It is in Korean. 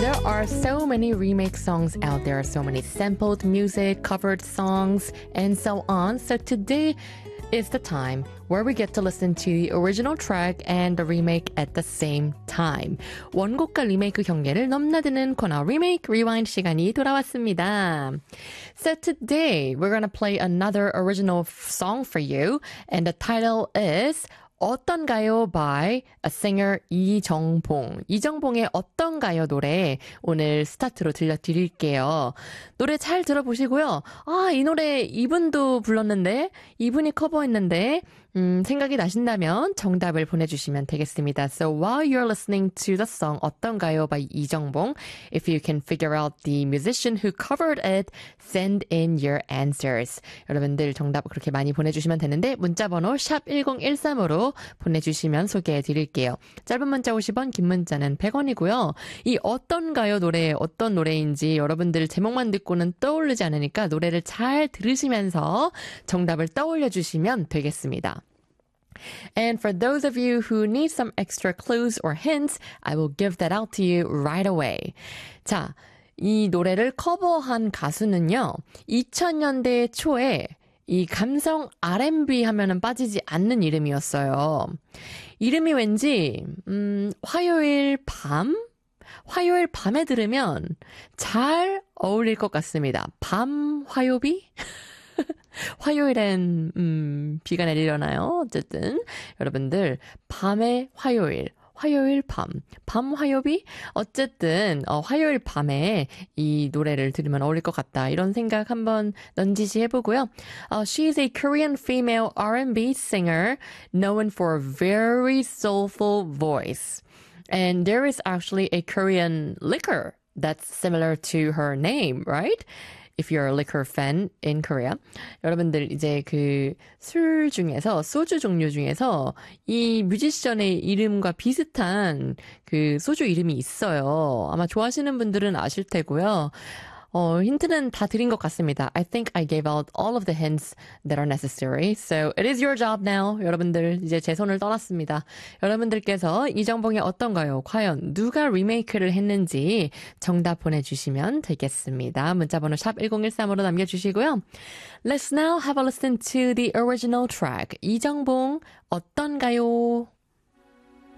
There are so many remake songs out there, so many sampled music, covered songs, and so on. So today is the time where we get to listen to the original track and the remake at the same time. 원곡과 리메이크 경계를 넘나드는 코너 Remake Rewind 시간이 돌아왔습니다. So today we're going to play another original song for you, and the title is 어떤가요 by a singer 이정봉. 이정봉의 어떤가요 노래 오늘 스타트로 들려드릴게요. 노래 잘 들어보시고요. 아, 이 노래 이분도 불렀는데, 이분이 커버했는데 생각이 나신다면 정답을 보내주시면 되겠습니다. So while you're listening to the song 어떤가요 by 이정봉, if you can figure out the musician who covered it, send in your answers. 여러분들 정답 그렇게 많이 보내주시면 되는데 문자번호 샵 1013으로 보내주시면 소개해드릴게요. 짧은 문자 50원, 긴 문자는 100원이고요. 이 어떤가요 노래 어떤 노래인지 여러분들 제목만 듣고는 떠오르지 않으니까 노래를 잘 들으시면서 정답을 떠올려 주시면 되겠습니다. And for those of you who need some extra clues or hints, I will give that out to you right away. 자, 이 노래를 커버한 가수는요, 2000년대 초에 이 감성 R&B 하면은 빠지지 않는 이름이었어요. 이름이 왠지 화요일 밤에 들으면 잘 어울릴 것 같습니다. 밤 화요비? 화요일엔 비가 내리려나요? 어쨌든 여러분들 밤의 화요일 밤 화요비? 어쨌든 화요일 밤에 이 노래를 들으면 어울릴 것 같다. 이런 생각 한번 넌지시 해보고요. She's a Korean female R&B singer known for a very soulful voice. And there is actually a Korean liquor that's similar to her name, right? If you're a liquor fan in Korea. 여러분들 이제 그 술 중에서, 소주 종류 중에서 이 뮤지션의 이름과 비슷한 그 소주 이름이 있어요. 아마 좋아하시는 분들은 아실 테고요. 힌트는 다 드린 것 같습니다. I think I gave out all of the hints that are necessary. So it is your job now. 여러분들 이제 제 손을 떠났습니다. 여러분들께서 이정봉의 어떤가요? 과연 누가 리메이크를 했는지 정답 보내주시면 되겠습니다. 문자번호 샵 1013으로 남겨주시고요. Let's now have a listen to the original track. 이정봉 어떤가요?